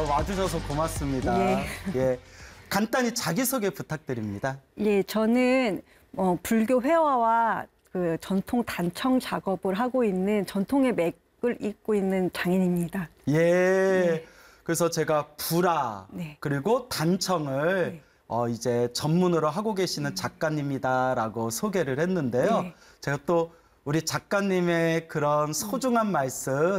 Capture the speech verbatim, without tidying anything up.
와주셔서 고맙습니다. 예. 예. 간단히 자기소개 부탁드립니다. 예, 저는 어, 불교 회화와 그 전통 단청 작업을 하고 있는 전통의 맥을 잇고 있는 장인입니다. 예. 네. 그래서 제가 불화 네. 그리고 단청을 네. 어, 이제 전문으로 하고 계시는 작가님이다라고 소개를 했는데요. 네. 제가 또 우리 작가님의 그런 소중한 말씀